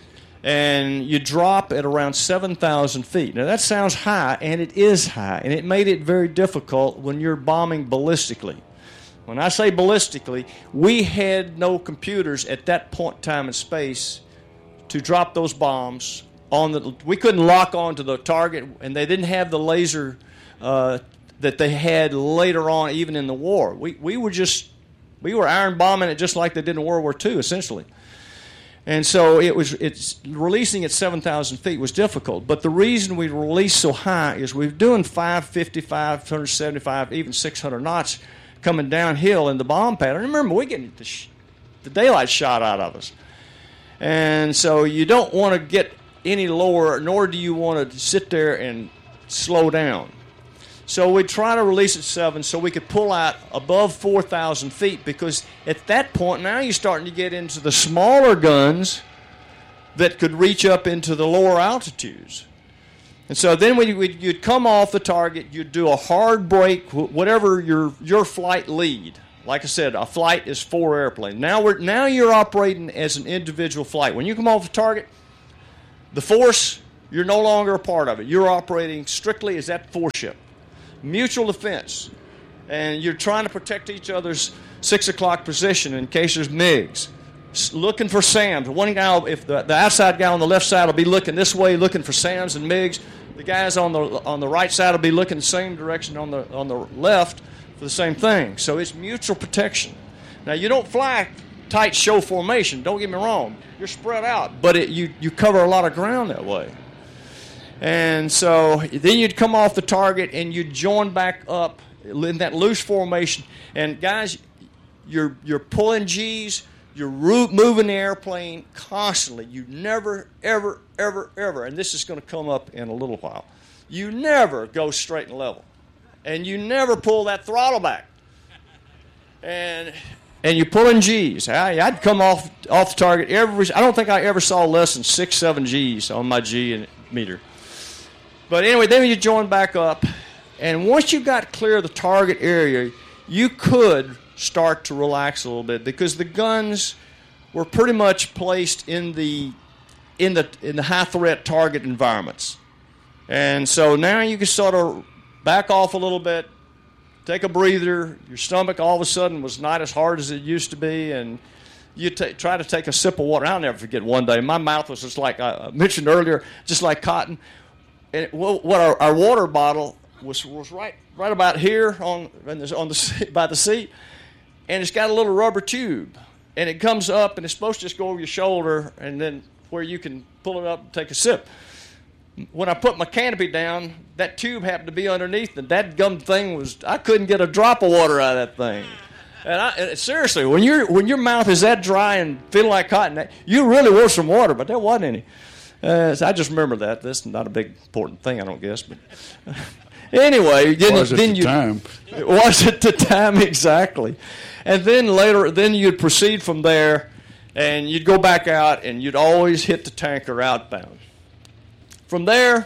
and you drop at around seven thousand feet. Now, that sounds high, and it is high, and it made it very difficult when you're bombing ballistically. When I say ballistically, we had no computers at that point in time in space to drop those bombs on the. We couldn't lock onto the target, and they didn't have the laser uh, that they had later on, even in the war. We we were just we were iron bombing it just like they did in World War Two, essentially. And so it was. It's releasing at seven thousand feet was difficult. But the reason we released so high is we're doing five fifty, five seventy-five, even six hundred knots coming downhill in the bomb pattern. Remember, we're getting the, sh- the daylight shot out of us. And so you don't want to get any lower, nor do you want to sit there and slow down. So we try to release at seven so we could pull out above four thousand feet, because at that point now you're starting to get into the smaller guns that could reach up into the lower altitudes. And so then we, we, you'd come off the target, you'd do a hard brake, whatever your your flight lead. Like I said, a flight is four airplanes. Now we're now you're operating as an individual flight. When you come off the target, the force, you're no longer a part of it. You're operating strictly as that force ship. Mutual defense. And you're trying to protect each other's six o'clock position in case there's M I Gs. Looking for SAMs. One guy, if the, the outside guy on the left side will be looking this way, looking for SAMs and M I Gs. The guys on the on the right side will be looking the same direction on the on the left for the same thing. So it's mutual protection. Now, you don't fly tight show formation. Don't get me wrong. You're spread out, but it, you, you cover a lot of ground that way. And so then you'd come off the target and you'd join back up in that loose formation. And, guys, you're, you're pulling G's. You're moving the airplane constantly. You never, ever, ever, ever, and this is going to come up in a little while, you never go straight and level. And you never pull that throttle back. And and you're pulling G's. I, I'd come off off the target every, I don't think I ever saw less than six, seven G's on my G and meter. But anyway, then you join back up. And once you got clear of the target area, you could start to relax a little bit, because the guns were pretty much placed in the in the in the high threat target environments. And so now you can sort of back off a little bit, take a breather. Your stomach all of a sudden was not as hard as it used to be, and you t- try to take a sip of water. I'll never forget one day. My mouth was just like I mentioned earlier, just like cotton. And it, what our, our water bottle was was right right about here on on the by the seat. And it's got a little rubber tube, and it comes up, and it's supposed to just go over your shoulder, and then where you can pull it up and take a sip. When I put my canopy down, that tube happened to be underneath, and that gum thing was, I couldn't get a drop of water out of that thing. And, I, and seriously, when your when your mouth is that dry and feeling like cotton, you really want some water, but there wasn't any. Uh, so I just remember that. That's not a big important thing, I don't guess, but. Anyway, then, was it then the you time? It was at the time, exactly. And then later, then you'd proceed from there, and you'd go back out, and you'd always hit the tanker outbound. From there,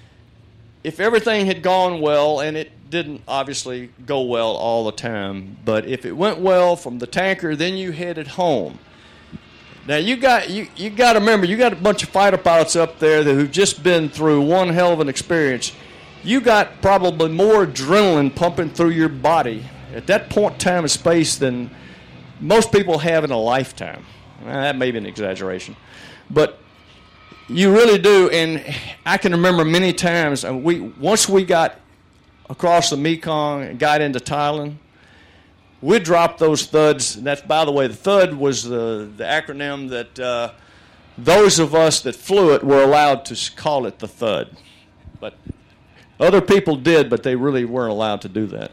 if everything had gone well, and it didn't obviously go well all the time, but if it went well from the tanker, then you headed home. Now you got you you got to remember, you got a bunch of fighter pilots up there that who've just been through one hell of an experience. You got probably more adrenaline pumping through your body at that point in time and space than most people have in a lifetime. Well, that may be an exaggeration, but you really do. And I can remember many times we once we got across the Mekong and got into Thailand, we dropped those thuds. And that's, by the way, the thud was the the acronym that uh, those of us that flew it were allowed to call it the thud, but other people did, but they really weren't allowed to do that.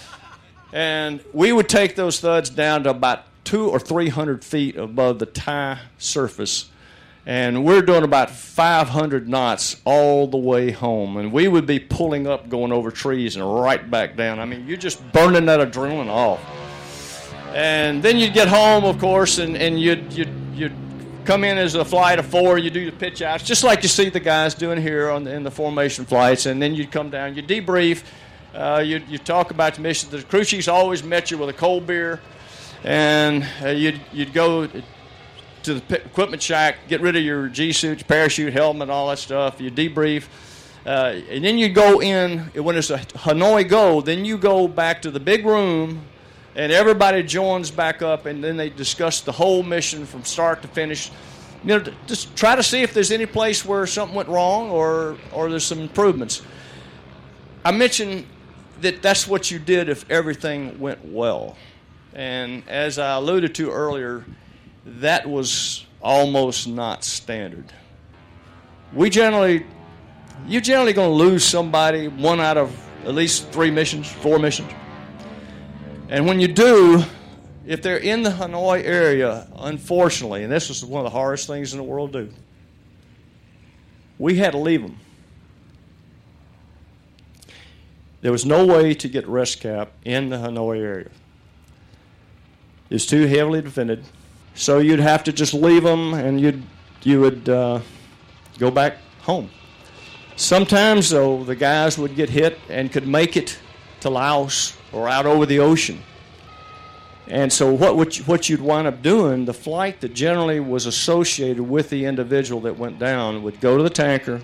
And we would take those thuds down to about two or three hundred feet above the Thai surface, and we're doing about five hundred knots all the way home. And we would be pulling up, going over trees, and right back down. I mean, you're just burning that adrenaline off. And then you'd get home, of course, and, and you'd, you'd, you'd come in as a flight of four. You do your pitch outs, just like you see the guys doing here on the, in the formation flights. And then you'd come down, you debrief, uh, you you talk about the mission. The crew chiefs always met you with a cold beer, and uh, you'd you'd go to the equipment shack, get rid of your G suit, your parachute, helmet, all that stuff. You debrief, uh, and then you go in when it's a Hanoi go. Then you go back to the big room. And everybody joins back up, and then they discuss the whole mission from start to finish. You know, just try to see if there's any place where something went wrong or or there's some improvements. I mentioned that that's what you did if everything went well. And as I alluded to earlier, that was almost not standard. We generally, you're generally going to lose somebody one out of at least three missions, four missions. And when you do, if they're in the Hanoi area, unfortunately, and this is one of the hardest things in the world to do, we had to leave them. There was no way to get RESCAP in the Hanoi area. It's too heavily defended. So you'd have to just leave them, and you'd, you would uh, go back home. Sometimes, though, the guys would get hit and could make it to Laos or out over the ocean. And so what would you, what you'd wind up doing, the flight that generally was associated with the individual that went down would go to the tanker,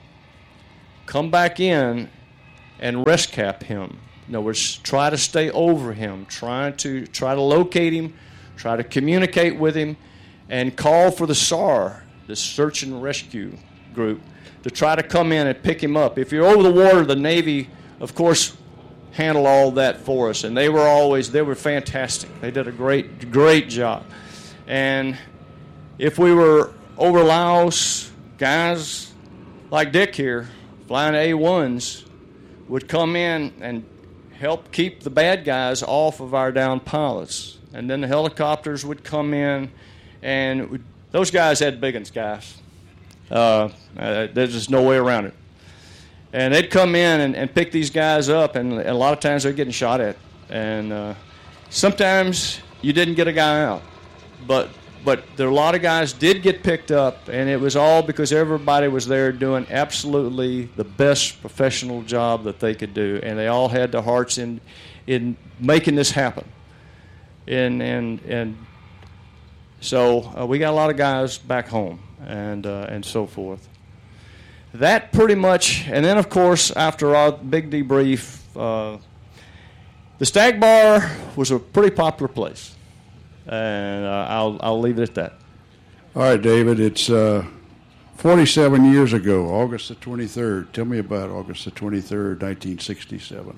come back in, and RESCAP him. In other words, try to stay over him, try to try to locate him, try to communicate with him, and call for the S A R, the Search and Rescue Group, to try to come in and pick him up. If you're over the water, the Navy, of course, handled all that for us, and they were always, they were fantastic. They did a great, great job. And if we were over Laos, guys like Dick here, flying A ones, would come in and help keep the bad guys off of our downed pilots. And then the helicopters would come in, and would, those guys had big ones, guys. Uh, uh, there's just no way around it. And they'd come in and, and pick these guys up, and, and a lot of times they're getting shot at. And uh, sometimes you didn't get a guy out. But but there, a lot of guys did get picked up, and it was all because everybody was there doing absolutely the best professional job that they could do, and they all had their hearts in in making this happen. And and and so uh, we got a lot of guys back home, and uh, and so forth. That pretty much, and then of course after our big debrief, uh, the Stag Bar was a pretty popular place. And uh, I'll I'll leave it at that. All right, David. It's uh, forty-seven years ago, August the twenty-third. Tell me about August the twenty-third, nineteen sixty-seven.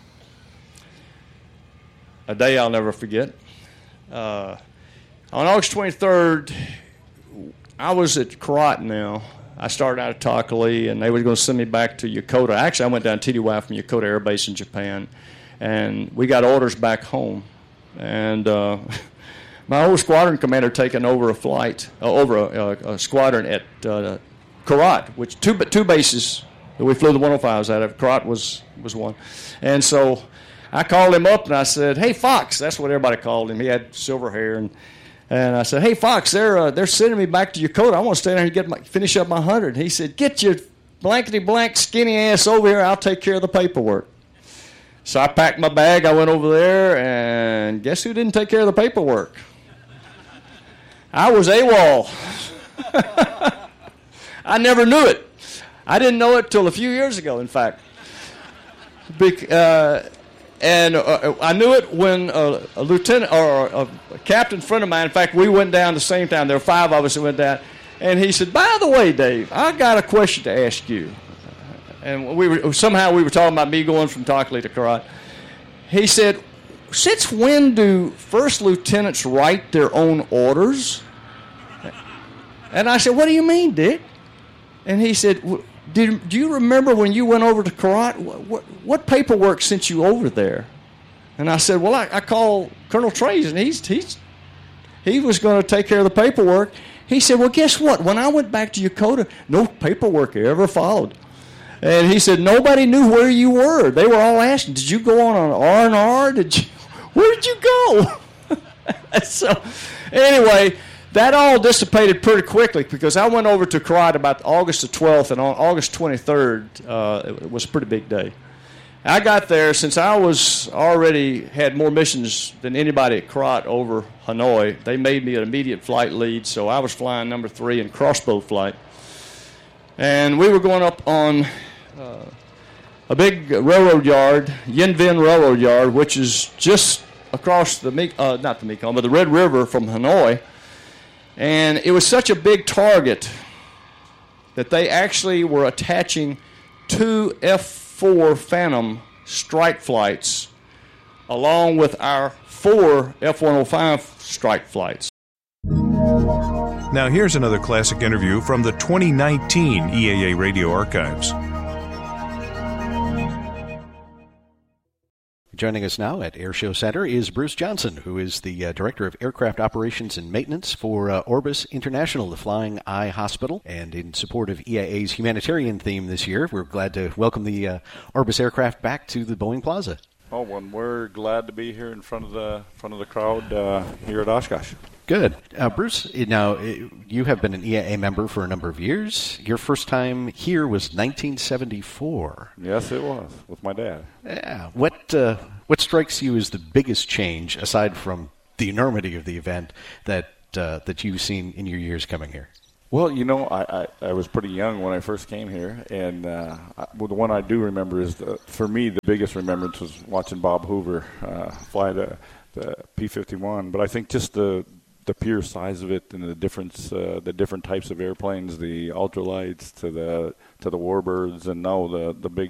A day I'll never forget. Uh, on August twenty-third, I was at Karat now. I started out at Takali, and they were going to send me back to Yokota. Actually, I went down to T D Y from Yokota Air Base in Japan, and we got orders back home. And uh, my old squadron commander taking over a flight, uh, over a, a, a squadron at uh, Karat, which two two bases that we flew the one oh fives out of. Karat was, was one. And so I called him up and I said, "Hey, Fox," that's what everybody called him. He had silver hair. And and I said, "Hey, Fox, they're, uh, they're sending me back to Yokota. I want to stay there and get my, finish up my hundred." He said, "Get your blankety-blank skinny ass over here. I'll take care of the paperwork." So I packed my bag. I went over there, and guess who didn't take care of the paperwork? I was AWOL. I never knew it. I didn't know it till a few years ago, in fact. Bec- uh, and uh, I knew it when a, a lieutenant or a, a captain friend of mine, in fact, we went down the same time. There were five of us that went down. And he said, "By the way, Dave, I got a question to ask you." And we were somehow we were talking about me going from Takali to Karat. He said, "Since when do first lieutenants write their own orders?" And I said, "What do you mean, Dick?" And he said, "Did, do you remember when you went over to Karat? What, what, what paperwork sent you over there?" And I said, "Well, I, I called Colonel Trays, and he's, he's, he was going to take care of the paperwork." He said, "Well, guess what? When I went back to Yokota, no paperwork ever followed." And he said, "Nobody knew where you were. They were all asking, did you go on an R and R? Did you, where did you go?" So anyway, that all dissipated pretty quickly because I went over to Karat about August the twelfth, and on August twenty-third, uh, it was a pretty big day. I got there, since I was already had more missions than anybody at Karat over Hanoi, they made me an immediate flight lead, so I was flying number three in crossbow flight. And we were going up on uh, a big railroad yard, Yen Vin Railroad Yard, which is just across the, uh, not the Mekong, but the Red River from Hanoi. And it was such a big target that they actually were attaching two F four Phantom strike flights along with our four F one oh five strike flights. Now here's another classic interview from the twenty nineteen E A A Radio Archives. joining us now at Air Show Center is Bruce Johnson, who is the uh, Director of Aircraft Operations and Maintenance for uh, Orbis International, the Flying Eye Hospital. And in support of E I A's humanitarian theme this year, we're glad to welcome the uh, Orbis aircraft back to the Boeing Plaza. Oh, well, we're glad to be here in front of the front of the crowd uh, here at Oshkosh. Good. Uh, Bruce, now, you have been an E I A member for a number of years. Your first time here was nineteen seventy-four. Yes, it was, with my dad. Yeah. What, uh, what strikes you as the biggest change, aside from the enormity of the event, that uh, that you've seen in your years coming here? Well, you know, I, I, I was pretty young when I first came here, and uh, I, well, the one I do remember is, the, for me, the biggest remembrance was watching Bob Hoover uh, fly the, the P fifty-one. But I think just the the pure size of it and the difference, uh, the different types of airplanes, the ultralights to the to the warbirds, and now the the big